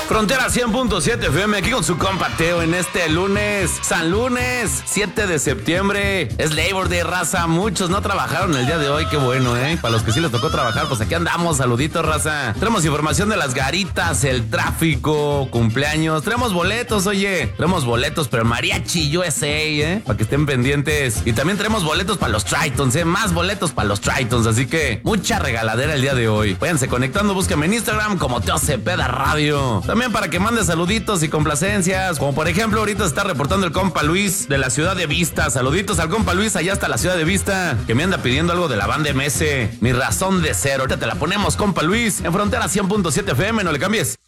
Frontera 100.7 FM aquí con su compa Teo en este lunes, San Lunes, 7 de septiembre. Es Labor Day, raza. Muchos no trabajaron el día de hoy, qué bueno, Para los que sí les tocó trabajar, pues aquí andamos, saluditos, raza. Tenemos información de las garitas, el tráfico, cumpleaños. Tenemos boletos, oye. Tenemos boletos, pero Mariachi USA, Para que estén pendientes. Y también tenemos boletos para los Tritons, Más boletos para los Tritons, así que mucha regaladera el día de hoy. Váyanse conectando, búsquenme en Instagram como Teo Cepeda Radio. También para que mande saluditos y complacencias, como por ejemplo ahorita se está reportando el compa Luis de la ciudad de Vista. Saluditos al compa Luis allá hasta la ciudad de Vista, que me anda pidiendo algo de la banda MS, Mi Razón de Ser. Ahorita te la ponemos, compa Luis, en Frontera 100.7 FM, no le cambies.